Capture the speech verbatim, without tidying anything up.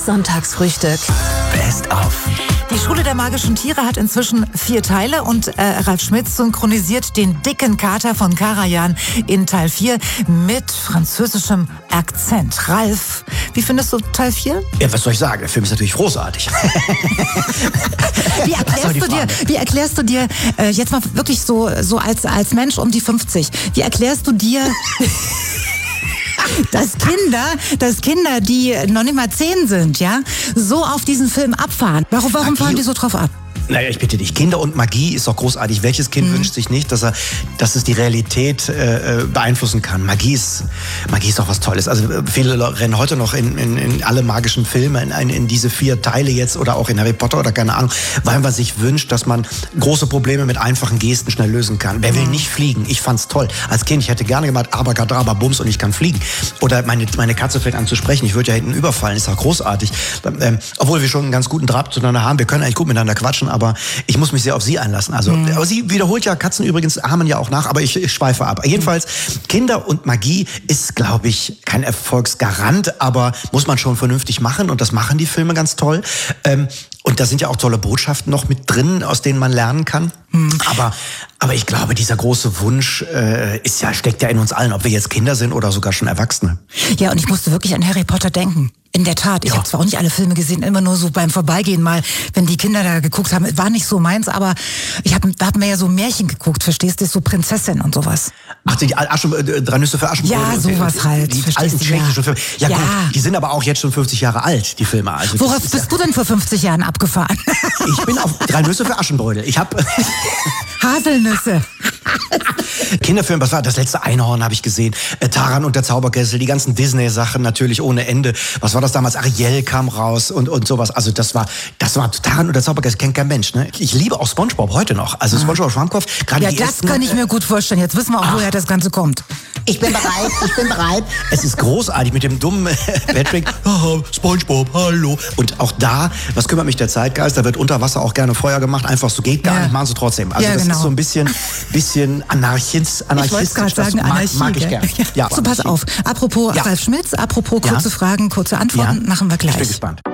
Das Sonntagsfrühstück. Best of. Die Schule der magischen Tiere hat inzwischen vier Teile und äh, Ralf Schmitz synchronisiert den dicken Kater von Karajan in Teil vier mit französischem Akzent. Ralf, wie findest du Teil vier? Ja, was soll ich sagen? Der Film ist natürlich großartig. Wie erklärst du dir, wie erklärst du dir äh, jetzt mal wirklich so, so als, als Mensch um die fünfzig, wie erklärst du dir... Dass Kinder, dass Kinder, die noch nicht mal zehn sind, ja, so auf diesen Film abfahren. Warum, warum fahren die so drauf ab? Naja, ich bitte dich, Kinder und Magie ist doch großartig. Welches Kind mhm. wünscht sich nicht, dass er, dass es die Realität äh, beeinflussen kann? Magie ist, Magie ist doch was Tolles. Also viele rennen heute noch in, in, in alle magischen Filme, in, in diese vier Teile jetzt oder auch in Harry Potter oder keine Ahnung, weil man sich wünscht, dass man große Probleme mit einfachen Gesten schnell lösen kann. Wer will nicht fliegen? Ich fand's toll. Als Kind, ich hätte gerne gemacht, Abracadabra, Bums und ich kann fliegen. Oder meine, meine Katze fängt an zu sprechen. Ich würde ja hinten überfallen. Ist doch großartig. Ähm, obwohl wir schon einen ganz guten Draht zueinander haben. Wir können eigentlich gut miteinander quatschen, aber ich muss mich sehr auf sie einlassen. Also, mhm. aber sie wiederholt ja Katzen übrigens, ahmen ja auch nach, aber ich, ich schweife ab. Jedenfalls, Kinder und Magie ist, glaube ich, kein Erfolgsgarant, aber muss man schon vernünftig machen und das machen die Filme ganz toll. Ähm, und da sind ja auch tolle Botschaften noch mit drin, aus denen man lernen kann. Mhm. Aber, aber ich glaube, dieser große Wunsch äh, ist ja, steckt ja in uns allen, ob wir jetzt Kinder sind oder sogar schon Erwachsene. Ja, und ich musste wirklich an Harry Potter denken. In der Tat, ich ja. habe zwar auch nicht alle Filme gesehen, immer nur so beim Vorbeigehen mal, wenn die Kinder da geguckt haben. War nicht so meins, aber ich habe hab mir ja so Märchen geguckt, verstehst du, so Prinzessin und sowas. Ach, die Aschen, äh, drei Nüsse für Aschenbrödel. Ja, sowas halt. Die alten tschechischen Filme. Ja, ja gut, die sind aber auch jetzt schon fünfzig Jahre alt, die Filme. Also worauf bist ja du denn vor fünfzig Jahren abgefahren? Ich bin auf drei Nüsse für Aschenbrödel. Ich habe Haselnüsse. Kinderfilm, was war das letzte Einhorn, habe ich gesehen. Äh, Taran und der Zauberkessel, die ganzen Disney-Sachen natürlich ohne Ende. Was war das damals? Ariel kam raus und und sowas. Also das war, das war Taran und der Zauberkessel, kennt kein Mensch. Ne? Ich liebe auch SpongeBob heute noch. Also SpongeBob Schwammkopf. Ja, das ersten, kann ich mir gut vorstellen. Jetzt wissen wir auch, ach, woher das Ganze kommt. Ich bin bereit, ich bin bereit. Es ist großartig mit dem dummen Patrick. Oh, SpongeBob, hallo. Und auch da, was kümmert mich der Zeitgeist? Da wird unter Wasser auch gerne Feuer gemacht. Einfach so geht gar ja. nicht, machen sie trotzdem. Also ja, das genau. ist so ein bisschen, bisschen anarchistisch. Ich wollte gerade sagen, Anarchie. Mag, mag ich gerne. Ja. Ja. So, pass auf. Apropos ja. Ralf Schmitz, apropos kurze ja. Fragen, kurze Antworten, ja. machen wir gleich. Ich bin gespannt.